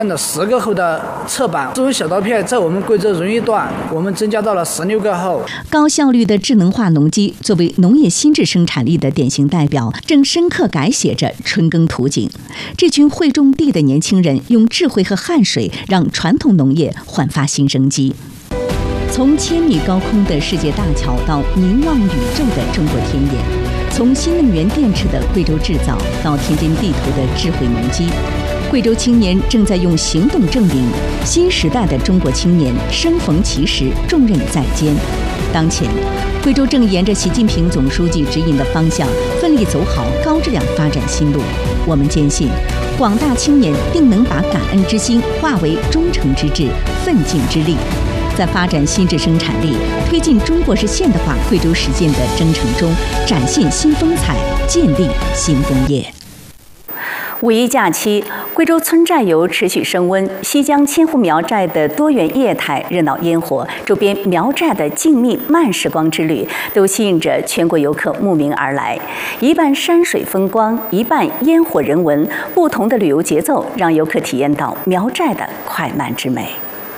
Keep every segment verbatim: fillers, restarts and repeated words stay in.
了十个后的侧板，这种小刀片在我们贵州荣誉段，我们增加到了十六个后。 高效率的智能化农机作为农业新质生产力的典型代表，正深刻改写着春耕图景。这群会种地的年轻人，用智慧和汗水，让传统农业焕发新生机。从千米高空的世界大桥到凝望宇宙的中国田野，从新能源电池的贵州制造到田间地图的智慧农机。贵州青年正在用行动证明，新时代的中国青年生逢其时，重任在肩。当前，贵州正沿着习近平总书记指引的方向，奋力走好高质量发展新路。我们坚信，广大青年定能把感恩之心化为忠诚之志、奋进之力，在发展新质生产力、推进中国式现代化贵州实践的征程中，展现新风采，建立新工业。五一假期，贵州村寨游持续升温，西江千户苗寨的多元业态、热闹烟火，周边苗寨的静谧慢时光之旅，都吸引着全国游客慕名而来。一半山水风光，一半烟火人文，不同的旅游节奏，让游客体验到苗寨的快慢之美。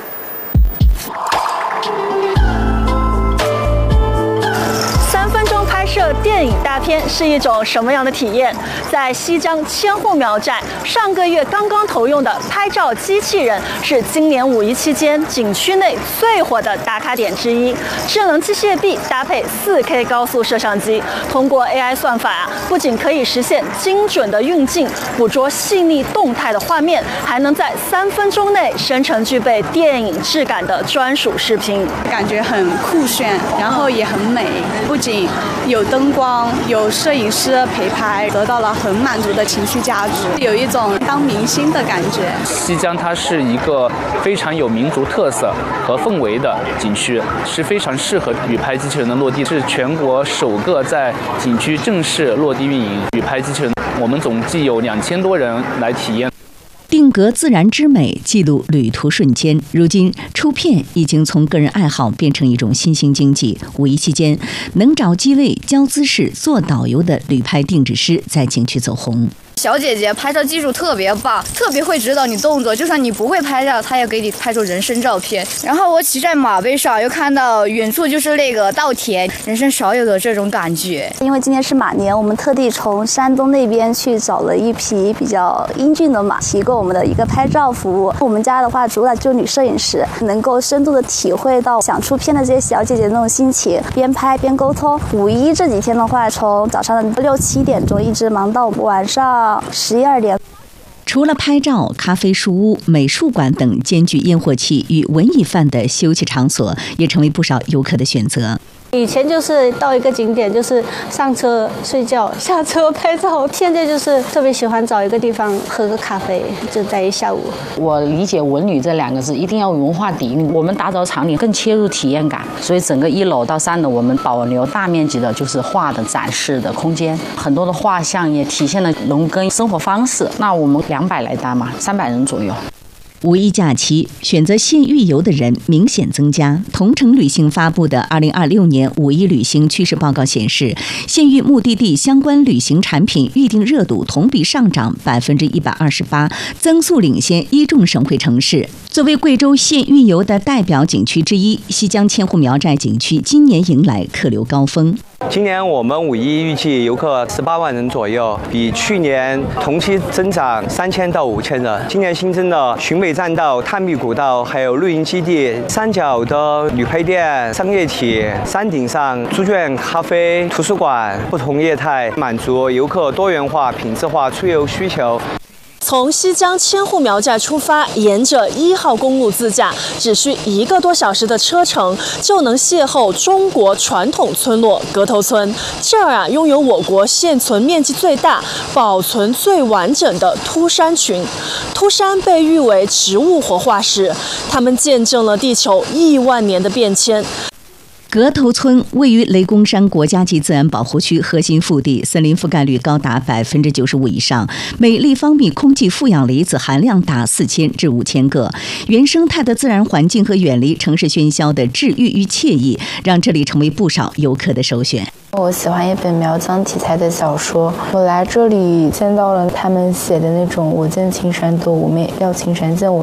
摄电影大片是一种什么样的体验？在西江千户苗寨，上个月刚刚投用的拍照机器人是今年五一期间景区内最火的打卡点之一。智能机械臂搭配 四K 高速摄像机，通过 A I 算法啊，不仅可以实现精准的运镜，捕捉细腻动态的画面，还能在三分钟内生成具备电影质感的专属视频， 感觉很酷炫，然后也很美，不仅有灯光，有摄影师陪拍，得到了很满足的情绪价值，有一种当明星的感觉。 西江它是一个非常有民族特色和氛围的景区，是非常适合旅拍机器人的落地，是全国首个在景区正式落地运营旅拍机器人。我们总计有两千多人来体验。 定格自然之美，记录旅途瞬间。如今，出片已经从个人爱好变成一种新兴经济。五一期间，能找机位、教姿势、做导游的旅拍定制师在景区走红。 小姐姐拍照技术特别棒，特别会指导你动作，就算你不会拍照，她也给你拍出人生照片。然后我骑在马背上，又看到远处就是那个稻田，人生少有的这种感觉。 因为今年是马年，我们特地从山东那边去找了一匹比较英俊的马，提供我们的一个拍照服务。我们家的话，主打就是女摄影师，能够深度的体会到想出片的这些小姐姐那种心情，边拍边沟通。五一这几天的话，从早上的六七点钟一直忙到晚上十一二点。 除了拍照、咖啡书屋、美术馆等兼具烟火气与文艺范的休憩场所，也成为不少游客的选择。 以前就是到一个景点就是上车睡觉，下车拍照，现在就是特别喜欢找一个地方喝个咖啡，就待一下午。 我理解文旅这两个字一定要文化底蕴，我们打造场景更切入体验感，所以整个一楼到三楼我们保留大面积的就是画的展示的空间，很多的画像也体现了农耕生活方式。那我们两百来单嘛，三百人左右。 五一假期选择县域游的人明显增加。同程旅行发布的二零二六年五一旅行趋势报告显示，县域目的地相关旅行产品预订热度同比上涨百分之一百二十八，增速领先一众省会城市。作为贵州县域游的代表景区之一，西江千户苗寨景区今年迎来客流高峰。 今年我们五一预计游客十八万人左右，比去年同期增长三千到五千人。今年新增了寻美栈道、探秘古道，还有露营基地、山脚的旅拍店、商业体、山顶上猪圈、咖啡、图书馆，不同业态满足游客多元化、品质化出游需求。 从西江千户苗寨出发，沿着一号公路自驾，只需一个多小时的车程，就能邂逅中国传统村落格头村。这儿啊，拥有我国现存面积最大、保存最完整的秃山群。秃山被誉为植物活化石，它们见证了地球亿万年的变迁。 阁头村位于雷公山国家级自然保护区核心腹地，森林覆盖率高达百分之九十五以上，每立方米空气负氧离子含量达四千至五千个。原生态的自然环境和远离城市喧嚣的治愈与惬意，让这里成为不少游客的首选。 我喜欢一本苗疆题材的小说，我来这里见到了他们写的那种“我见青山多，我没要青山见我”。